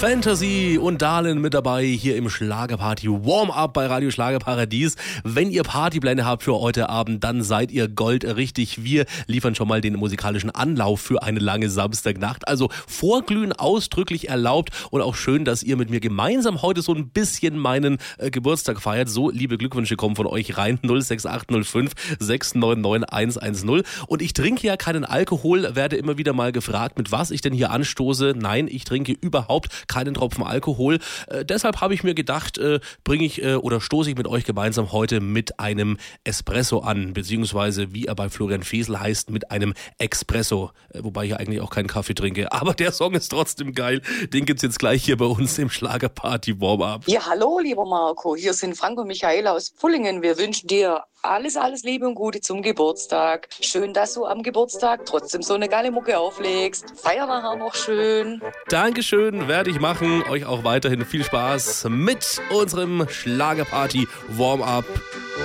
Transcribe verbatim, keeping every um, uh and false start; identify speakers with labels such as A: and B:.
A: Fantasy und Dahlin mit dabei hier im Schlagerparty Warm-Up bei Radio Schlagerparadies. Wenn ihr Partypläne habt für heute Abend, dann seid ihr Gold richtig. Wir liefern schon mal den musikalischen Anlauf für eine lange Samstagnacht. Also Vorglühen ausdrücklich erlaubt und auch schön, dass ihr mit mir gemeinsam heute so ein bisschen meinen äh, Geburtstag feiert. So, liebe Glückwünsche kommen von euch rein. null sechs acht null fünf sechs neun neun eins eins null. Und ich trinke ja keinen Alkohol, werde immer wieder mal gefragt, mit was ich denn hier anstoße. Nein, ich trinke überhaupt keinen Tropfen Alkohol. Äh, deshalb habe ich mir gedacht, äh, bringe ich äh, oder stoße ich mit euch gemeinsam heute mit einem Espresso an, beziehungsweise wie er bei Florian Fesel heißt, mit einem Expresso, äh, wobei ich eigentlich auch keinen Kaffee trinke. Aber der Song ist trotzdem geil. Den gibt's jetzt gleich hier bei uns im Schlagerparty Warm-Up.
B: Ja, hallo, lieber Marco. Hier sind Frank und Michael aus Pfullingen. Wir wünschen dir alles, alles Liebe und Gute zum Geburtstag. Schön, dass du am Geburtstag trotzdem so eine geile Mucke auflegst. Feier nachher noch schön.
A: Dankeschön, werde ich machen. Euch auch weiterhin viel Spaß mit unserem Schlagerparty Warm-Up.